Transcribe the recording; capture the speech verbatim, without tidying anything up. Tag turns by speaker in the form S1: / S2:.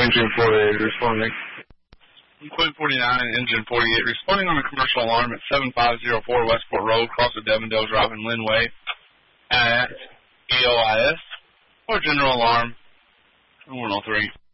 S1: Engine forty-eight responding.
S2: Quinn forty-nine and Engine forty-eight responding on a commercial alarm at seven five zero four Westport Road, across the Devondale Drive in Linway at E O I S, or general alarm one oh three.